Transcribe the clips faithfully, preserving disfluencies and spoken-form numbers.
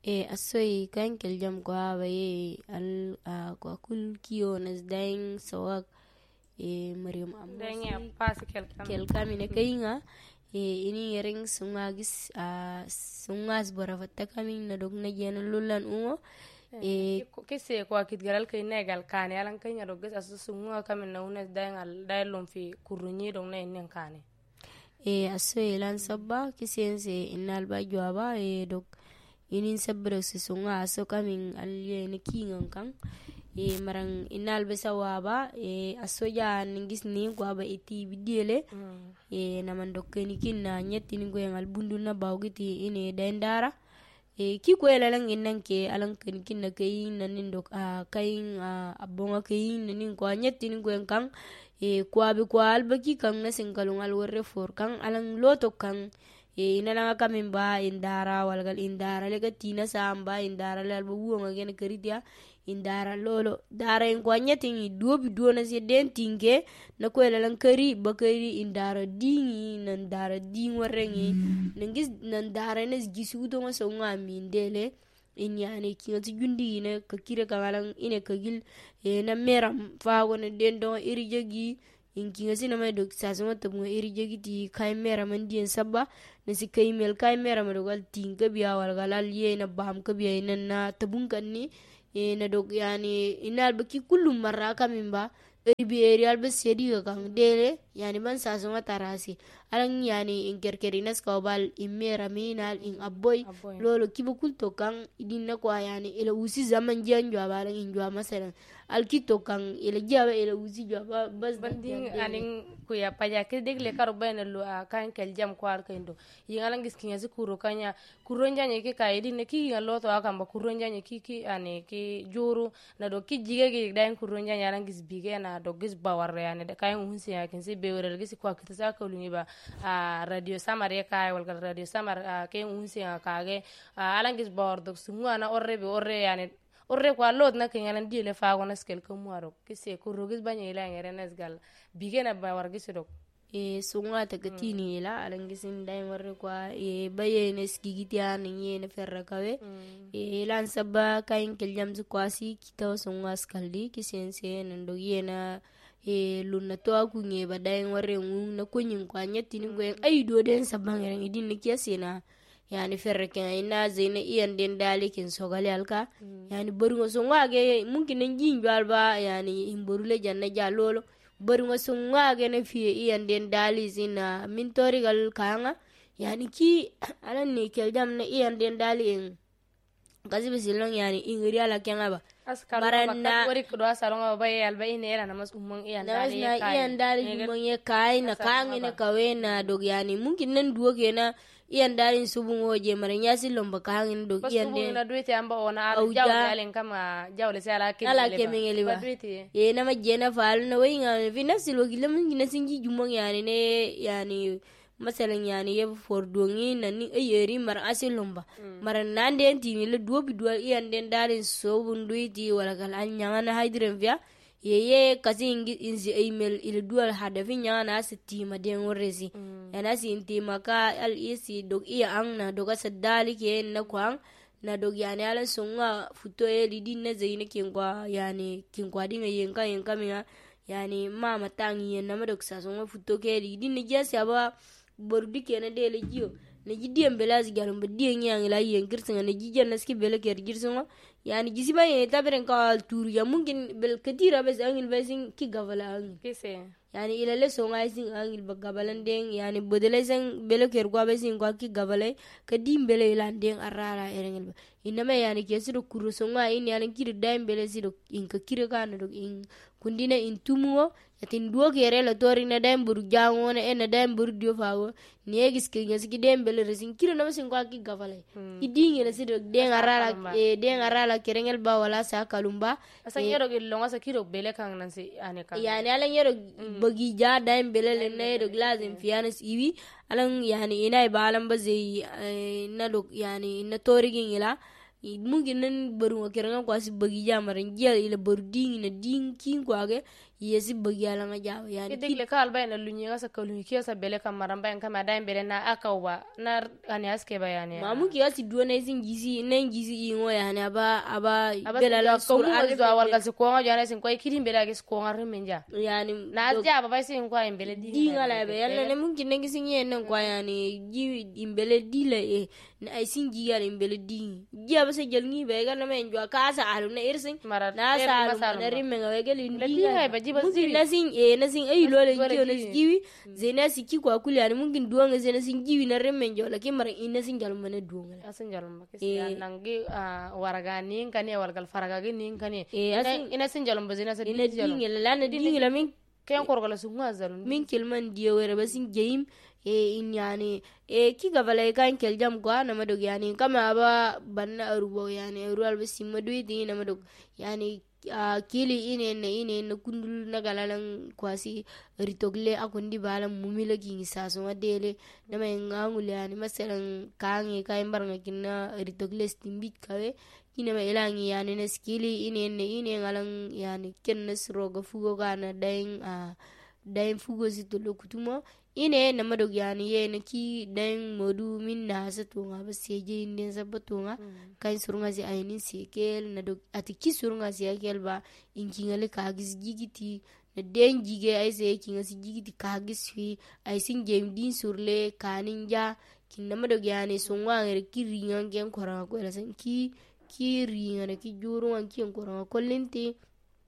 e asoy kan kel jam kwa baye al a kwa kul kiyo nas dain sawak e mariam denge amosi pas kel kam kel kamine kayinga e ini yering sunga gis a sungas bora fatta kamin na dog na jena lulan umo e kise ko akit galal kay negal kane alan kay nyado ges asu sunga kamin na unes dayngal daylom fi kurunyi dong na inen kane e asoy lan sabba kisense inal ba jwaba e dog inin sabra si sunga aso kamin alye ne kingan kan e marang inal be sawaba e asoja ningis ni kwa ba iti bidele mm. e naman dokkeni kinna nyetti ni goyen albundu na bawgiti ine dendara e ki ko elalang innan ke alang ken kinna kay nanin dok a kayin a abonga kayin nanin kwa nyetti ni goyen kan e kwa be kwa albaki kan na sinkalung alwarre for kan alang loto kan e ina nga kamin ba indara walgal indara lega tina samba indara le alba wuonga gene karitia indara lolo dara en kwanya tingi duobi duona si den tinge na ko lan kari bakari indara dingi nan dara ding warengi nangis nan dara nes gisudo ma so ngami ndele in yani kinga ti jundi ne ka kire kamalan ine kagil e na meram fa wona den don iri jagi in kinga sina mai dok sa sama tabu iri jagi ti kai mera man dien sabba na si kai mel kai mera ma dogal tinga biya wal galal ye na bam ka biya ina na tabun kan ni e na dok yani inal baki kullum marra kamin ba eri bi eri albe sedi ga kan dele yani man sa sama tarasi alang yani in kerkeri nas ka bal in mera minal in aboy Aboy. lolo kibo kulto kan idin na kwa yani ila usi zaman jan jwa balang in jwa masalan alkito kan ila jawa ila usi jwa ba bas banding aning kuya paya ke degle karo bayna lu a kan kel jam kwal kendo yingalang gis kinya si kuro kanya kuro njanye ke kay din ki ngalo to akamba kuro njanye ki ki ane ki juru na do ki jige gi dain kuro njanye alang gis bige na do gis bawar yani de kay hunsi ya kin si bewrel gis kwa kitasa ko lungi ba a radio samare kay wal radio samar ke hunsi ya kage alang gis bawar do sunga na orre be orre yani orre kwa lot na kengalan dile fa wona skel ko muaro kise ko rogis banya ila ngere nesgal bigena ba war gisidok e sunga ta gatini la alangisin dai warre kwa e bayene skigitiya ni ne ferra kawe e lan sabba kain kel jamzu kwasi kita sunga skaldi kisense nan do yena e lunna to aku nge ba dai warre ngun na kunyin kwa nyatti ni gwen ay do den sabba ngere idin ni kiyasena yani ferre ken ina zene iyan den dali kin sogale alka yani borungo songa ge mungkin nji ba yani imborule janna jalolo borungo songa ge ne fiye iyan den dali zina mintori gal kanga yani ki alan ne kel jam na iyan den dali en kazi bisilong yani ingri ala kenga ba baranna wori ko do salonga ba bay alba ine era namas umman iyan dali na iyan dali umman ye kai na kangi ne kawena dog yani mungkin nan duwo kenan iyan dalin subun woje mara nyasi lomba kahangin do iyan de na duite amba ona Au al jawle ja- alen kama jawle se ala ke ala kemengeli ba duite ye na majena fal na winga vina silo gila mun gina sinji jumong yani ne yani masalan yani ye fordongi na ni ayeri mara asil lomba mara nande ntini le duobi dual iyan den dalin sobun duiti wala kal an nyangana haidren via yeye kasi ingi inzi email ile dual hadafi nyana asiti maden woresi yana si intima ka al isi dog iya ang na doga sadali ke na kwang na dog yani ala sunga futo e lidi na zaine kingwa yani kingwa dinga yenka yenka miya yani mama tangi yen na madok sa sunga futo ke lidi ni jasi aba bordi ke na dele jiyo na jidiyam belazi galum bediye nyangi la yen kirsinga na jijan naski bela ker girsinga yani gisiba ye taberen ka turu ya mungkin bel katira bes angil besin ki gavala angil kise yani ila le songa sin angil ba gabalan deng yani bodele sen bele ker gwa besin kwa ki gabalai kadim bele ilan deng arara erengel ba inama yani kesido kuru songa in yani kiri daim bele sido in ka kiri kana dok in kundina in tumuo yatin duo kere la tori na daim buru jango na ena daim buru dio fago ni egis ke ngasi ki dem bele resin kiri nama sin kwa ki gabalai idingi na sido deng arara e deng arara kerengel ba wala sa kalumba asa yero gil longa sa kiro bele kan nan si ane kan yani alan yero bagi ja daim bele le na yero glazim fianas iwi alan yani ina ba alan ba zai na dok yani na tori gingila mungkin nan baru ngakirangan kwasi bagi ja maran jia ila baru ding na ding king kwage yesi bagya nga jaw yani kidigle ka alba na lunyi nga sa kalunyi kiya sa bele kamaran bayan kama da bele na akawa na ani aske bayani mamu kiya si duwa na sin gizi nan gizi ingo yani aba aba bela la sur al zo awal gal ko nga jana sin ko kidin bele ga ko nga remenja yani na ja baba sin ko en bele di di ngala be yalla ne mungkin ne gisin yen nan ko yani ji imbele di la e na ay sin ji yalla imbele di ji aba se jel ngi be ga na men jo ka sa alu na irsin na sa na rimen ga gal indi ga ba ji ba si na sin e na sin ay lo le ki na jiwi zena si ki ko akuli yani mungkin duwa nga zena sin jiwi na rimen jo la ke mara ina sin jal mana duwa nga asin jal ma ke nangi waraga nin kane walgal faraga gi nin kane ina sin jal ma zena sa ina dingi la na dingi la min ken korgala su ngazalun min kilman diyo wera basin jeyim e in yani e ki gavala kan kel jam ko na madog yani kama ba banna arubo yani ruwal basim madui di na madog yani Uh, kili ine ne ine na kundul na galalan kwasi ritogle akundi bala mumila ki saso wadele na may ngangul yani masalan kangi kay baranga kinna ritogle stimbit kawe kina may ilangi yani na skili ine ne ine ngalang yani kenna sroga fugo kana daing uh, daing fugo situ lokutuma ine na madog yani ye na ki daing modu min na satunga ba seje inde sabatunga mm. Kain surunga si ayinin sekel na dog ati ki surunga si akel ba inkingale kagis gigiti na den jige ay se kinga si gigiti kagis fi ay sin jem din surle kaninja kin na madog yani sunwa ngere ki ringan gen koranga ko la san ki ki ringan ki jurunga ki koranga kolinti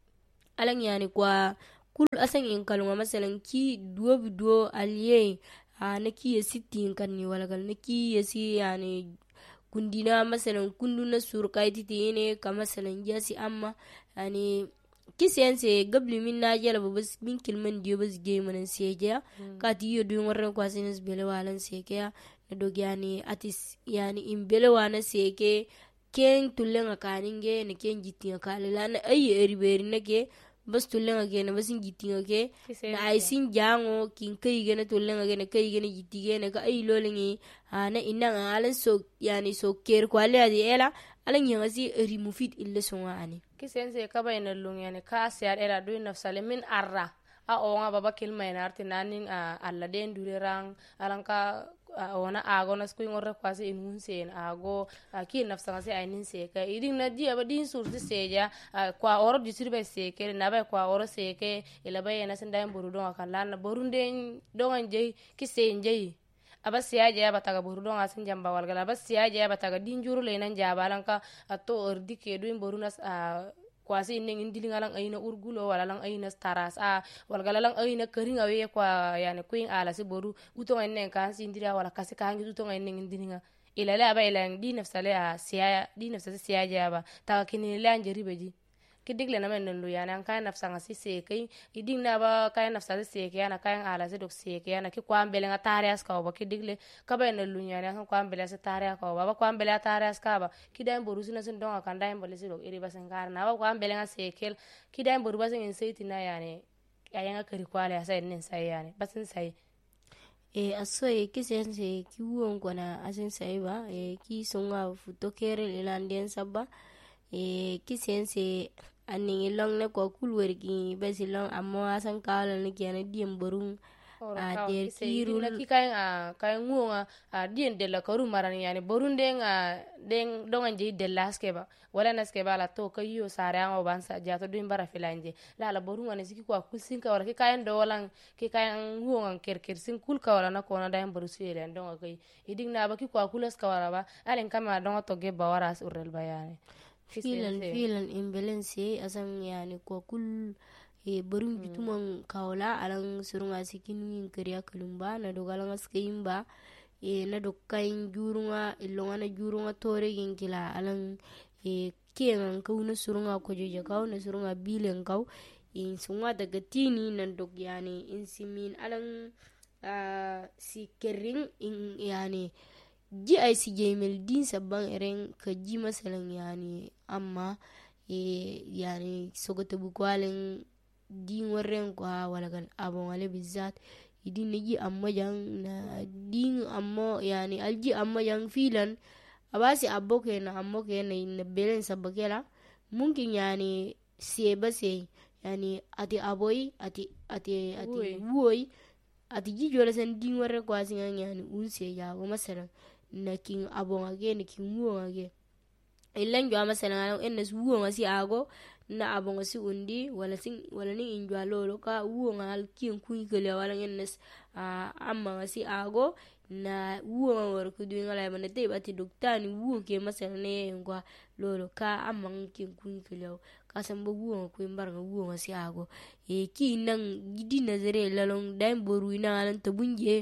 alang yani kwa kul asan in kalunga masalan ki duwo biduwo aliye a na ki yesi tinkan ni walagal na ki yesi yani kundina masalan kundu na surkai titi ne ka masalan jasi amma yani kisiyanse gabli min na jala babas min kilman diyo bas ge manan seja ka ti yo dun warren kwasinas bele walan seke na dog yani atis yani in bele wana seke ken tullen akaninge ne ken jitin kalala na ayi eriberi nake bas tullenga gene basin gitinga ke na ay sin jango kin kai gene tullenga gene kai gene gitti gene ka ay lolengi ana inna alan so yani so ker ko ale adi ela alan yanga si remove it ille songa ani kisense ka bayna lung yani ka siar ela do nafsale min arra a onga baba kilma ina arti nanin alla den durerang alanka ona ago na sku ngorre kwasi in hunse en ago ki nafsa se ainin se ka idin na dia ba din surti seja kwa oro disirbe se ke na ba kwa oro se ke ila ba yana sin daim buru don akala na borunde don anje ki se nje aba siaje aba taga buru don asin jamba walgala aba siaje aba taga din juru le nan jabalanka ato ordi ke do borunas kwasi inen indili ngalang ayina urgulo wala lang ayina staras a walgala lang ayina keringa we kwa yani queen ala si boru utonga inen kan si indira wala kasi kangi utonga inen indilinga ilale aba ilang di nafsale a siya di nafsale siya jaba ta kini le anjeri beji kidigle na men lu yani an kan nafsa ngasi sekai iding na ba kan nafsa sekai ana kan ala se dok sekai ana ki kwa mbele nga tarias ka ba kidigle ka ba na lu yani an kwa mbele se taria ka ba kwa mbele tarias ka ba kidai boru sina sin don kan dai mbele se dok iri basen kar na ba kwa mbele nga sekel kidai boru basen en seiti na yani ayanga kari kwale asa nen sai yani basen sai e aso e kisense ki won kona asen sai ba e ki songa futo kere lelandien sabba e kisense aning long na ko kulwer gi besi long amma asan kala ni kiana diem borung a der kiru la ki kayen a kayen ngunga a dien de la karu maran yani borun den a den dongan je de laske ba wala naske ba la to kayo sare an obansa jato dum bara filanje la la borun ani siki ko kulsin ka wala ki kayen do wala ki kayen ngunga kerker sin kul ka wala na ko na dayam boru suele ndonga kay idig na ba ki ko kulas ka wala ba alen kama donga to ge ba waras urel bayani filan filan imbalance asan yani ko kul e barum mm. bituman kawla alan surunga sikin yin kariya kalumba na dogalan askayin ba e na dokkain jurunga ilonga na jurunga tore yin kila alan e kengan kauna surunga ko joje kauna surunga bilen kaw in sunga daga tini nan dog yani in simin alan uh, si kerring in yani ji ay si jemel din sabban eren ka ji masalan yani amma e yani sogota bukwalen din warren ko walagal abon wala bizat idin ji amma jang na din amma yani alji amma jang filan abasi aboke na amma ke na belen sabakela mungkin yani siye base yani ati aboy ati ati ati woy ati jijola sen dingware kwa singa yani unse ya wa masalan na kin abonga ge ni kin wonga ge ilan jwa masalan ennes wonga si ago na abonga si undi wala sin wala ni injwa lolo ka wonga al kin kun kele wala ennes a amma si ago na wonga war ku du ngala man te bati doktani wonga ke masalan ne ngwa lolo ka amma kin kun kele ka sambo wonga ku mbarga wonga si ago e ki nan gidi nazare lalong daim boru ina alan tabunje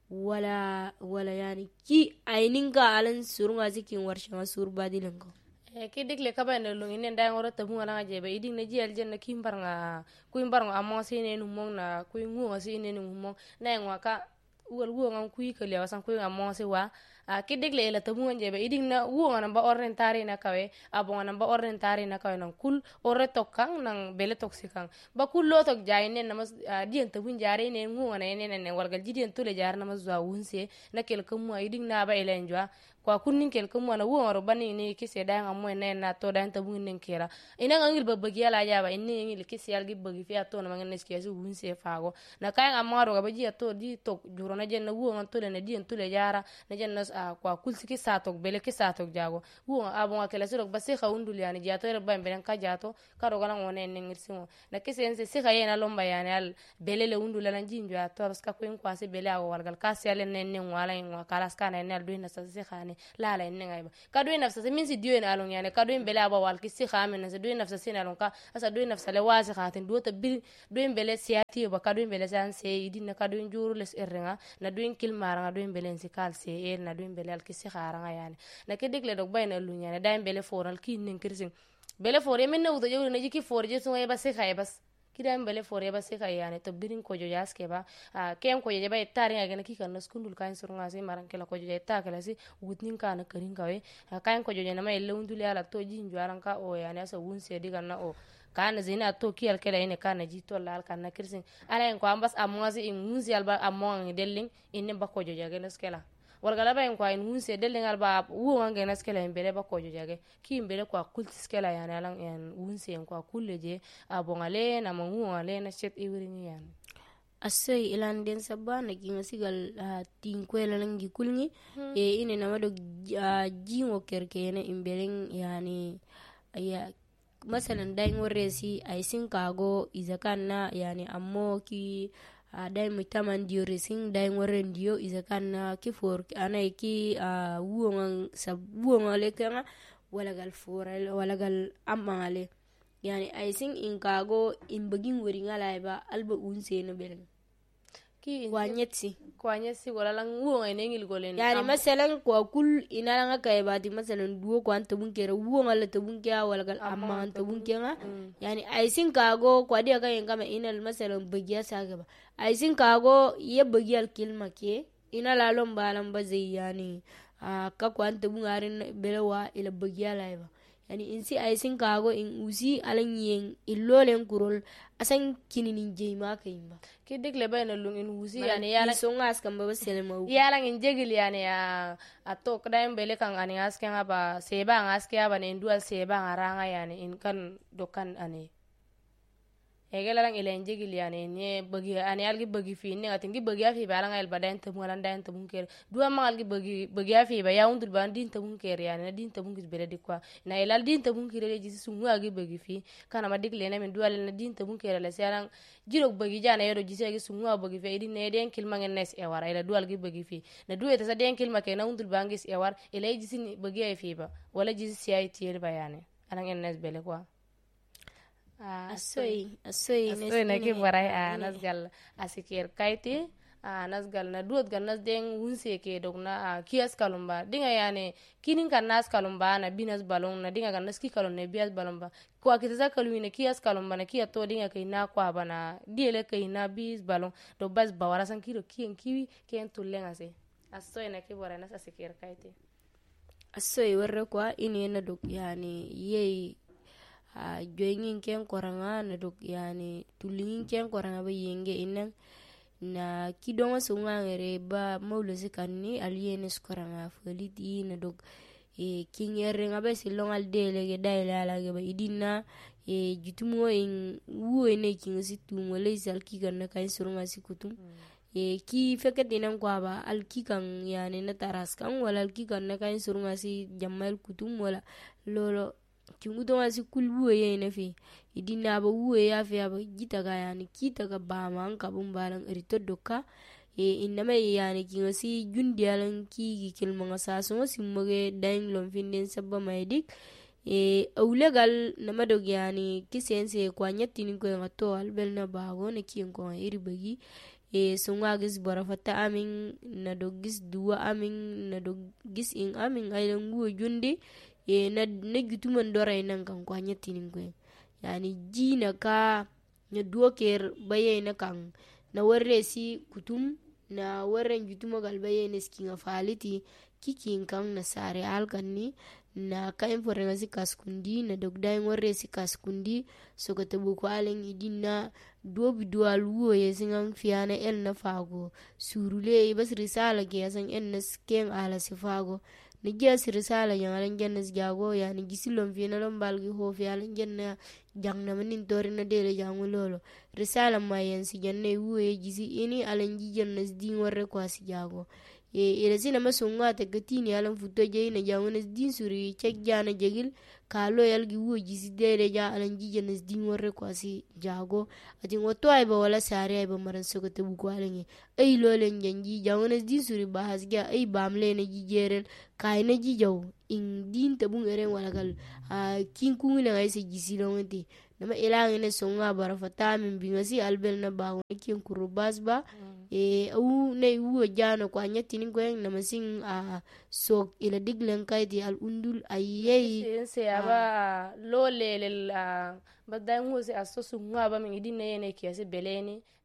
wala wala yani ki aininga alan surunga zikin warsha surba dilango e ki dikle kaba ne lungi ne nda ngoro tabu ngala jebe iding ne ji aljanna ki mbarnga ku mbarnga amo sine nu mong na ku ngu sine nu mong na ngwa ka wal wo ngam ku ikale wasan ku amo se wa a ki dikle la tabu jebe iding na wo ngana ba orren tari na kawe abo ngana ba orren tari na kawe nan kul orre tokkang nan bele toksikang ba kul lo tok jay ne na mas dien tabu jare ne ngu ngana ne ne walgal jidien tule jar na mas zuwa wunse na kel kamu iding na ba elenjwa kwa kunnin kel kamu na wo ngaro bani ne kise da ngam mo ne na to da tabu nen kera ina ngil babagi ala jaba inni ngil kise algi bagi fi ato na mangen ske su wunse fago na kay amaro ga baji ato di tok juro na jen na wo ngan tule na dien tule jara na jen nas a kwa kulsi ki satok bele ki satok jago wo abo ngakela sirok basi khawundul yani jato re ban belen ka jato karo gala ngone ne ngirsingo na kise ense si khayena lomba yani al bele le undul lan jinjo ato ska ko en kwase bele ago walgal kasi ale ne ne wala en kalas kana ne al duina sa si khane la la en ngayba ka duina nafsa min si dio en alon yani ka duin bele abo wal ki si khamen na duin nafsa sin alon ka asa duin nafsa le wazi khatin do ta bil duin bele siati ba ka duin bele san se idina ka duin juru les errenga na duin kilmara duin bele si kal se er na duin bele al kisi kharanga yani na ke dikle dog bayna lu nyane daim bele foral ki nin kirsin bele fore men nawdo jogo na jiki forje so e basse khay bas kidam bele fore basse khay yani to birin ko jo yaske ba a kem ko je bay tari ngene ki kan skundul kan surunga si maran kala ko je ta kala si wutnin kan karin kawe kan ko jo na may lewndul ala to jinjo aranka o yani asa wunse diga na o kana zina to kiyal kala ine kana ji to lal kana kirsin ala en ko ambas amozi in munzi alba amon delling inne ba ko jo jage skela wargala ba en ko in hunse delling alba wo wange na skela en bele ba ko jo jage ki mbele ko kulti skela yani alan en hunse en ko kulleje abongale na mangu ale na chet iwrini yani asai ilan den sabana ki ngasigal uh, tin kwela langi kulngi hmm. e ine na mado uh, jingo kerkene imbeleng yani ya masalan dai ngoresi ay sinkago izakanna yani ammo ki uh, dai mitaman dio resing dai ngoren dio izakanna ki for ana ki uh, wuonga sab wuonga lekanga wala gal foral wala gal amale yani ay sing inkago imbagin woringa laiba alba unse no belen ki kwanyetsi kwanyetsi wala lang wuonga ne ngil golen yani am masalan ko kul inalanga kay badi masalan duwo ko anta bunkere wuonga la tabunkiya wala gal amma anta bunkiya mm. yani ay sin kago ko dia kay ngama inal masalan bagiya saga ba ay sin kago ye bagiyal kilma ke inala lomba lamba zai yani uh, ka ko anta bungarin belewa ila bagiya laiba yani insi ay sin kago in usi alan yen illolen kurol asan kininin jeyma kayimba ki digle bayna lung in usi yani yala songas kamba baselema yala ngin jegil yani ya ato kadaim bele kan ani aske ngaba seba ngaske aba ne dual seba ngaranga yani in kan dokan ani egela lang ilen jegil yani ne bagi ani algi bagi fi ne atingi bagi afi balanga el badan tamu lan dan tamu ker dua ma algi bagi bagi afi ba ya undur ban din tamu ker yani din tamu gis bele dikwa na elal din tamu ker le jisi sungu agi bagi fi kana ma digle ne men dual na din tamu ker la sarang jirok bagi jana yodo jisi agi sungu bagi fi din ne den kilma ngen nes e wara ila dual gi bagi fi na duwe ta sa den kilma ke na undur bangis e war ila jisi bagi afi ba wala jisi si ay tiel bayane alang en nes bele kwa asoy asoy asoy na ki barai a nasgal asikir kaiti a nasgal na duot gal nas den hunse ke dogna a kias kalumba dinga yani kinin kan nas kalumba na binas balon na dinga kan nas ki kalon ne bias balomba ko akita kalwine kias kalumba na kiya to dinga kai na kwa bana diele kai na bis balon do bas bawara san kiro kien kiwi ken tulenga se asoy na ki barai nas asikir kaiti asoy warre kwa ini na dog yani yei a uh, joingin ken koranga na dok yani tulingin ken koranga ba yenge inan na kidonga sunga ngere ba mawlo sikanni aliyene skoranga foliti na dok e kinyere ngabe silong al dele ge daila la ge ba idina e jutumo in wuo ne kinga si tumo le sal ki kan na kain surunga si kutum e ki feket dinan kwa ba al ki kan yani na taras kan wala al ki kan na kain surunga si jamal kutum wala lolo kingu to si kul wuo ye ne fi idina ba wuo ya fi ba gita ga yani kita ga ba man ka bum balan rito doka e inama yani kinga si jundi alan ki gi kilma sa so si moge dain lon finden sabba maidik e awlegal nama dog yani kisense kwa nyatti ni ko ngato albel na bago ne kiyen ko iri bagi e sunga gis bara fata amin na dog gis duwa amin na dog gis in amin aylan guo jundi e na na gutuman dora nan kan kwa nyatti ni ko yani jina ka na duoker baye na kan na warre si kutum na warren jutuma gal baye ne skinga faliti kikin kan na sare alkanni na kain forenga si kaskundi na dogdain warre si kaskundi so ka tabu ko alen idina dobi dual wo ye singan fiana el na fago surule bas risala ke yasan en na sken ala si fago ni ges risala yang alen jannas jago ya ni gisilom fiana lom balgi ho fi alen janna jangna manin tori na dele jangu lolo risala ma yen si janne wo ye gisi ini alen ji jannas din warre ko si jago e ila sina masunga ta gatini alan futo je na jawna din suri cek jana jegil kalo yalgi wo jisi dere ja alan jijana din warre kwasi jago ati wato ay ba wala sare ay ba maran sogo te bu kwalengi ay lolen janji jawna din suri ba hasga ay bamle na jijeren kay na jijaw in din ta bun eren wala gal a kin kumina ay se jisi lawenti nama ilangi ne songa bara fata min bingasi albel na ba kin kurubas ba e au ne wo jana kwa nyati ni gwen na masin a so ila diglen kaiti al undul ayei se aba lo lele la badan wo se asosu ngwa ba min idin ne ne kiasi beleni